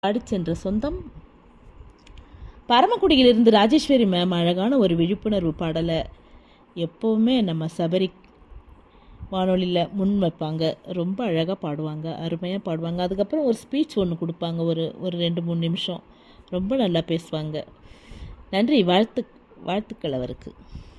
பாடிச்சென்ற சொந்தம் பரமக்குடியிலிருந்து ராஜேஸ்வரி மேம் அழகான ஒரு விழிப்புணர்வு பாடலை எப்போவுமே நம்ம சபரி வானொலியில் முன் வைப்பாங்க. ரொம்ப அழகாக பாடுவாங்க, அருமையாக பாடுவாங்க. அதுக்கப்புறம் ஒரு ஸ்பீச் ஒன்று கொடுப்பாங்க, ஒரு ஒரு 2-3 நிமிஷம். ரொம்ப நல்லா பேசுவாங்க. நன்றி, வாழ்த்துக்கள் அவருக்கு.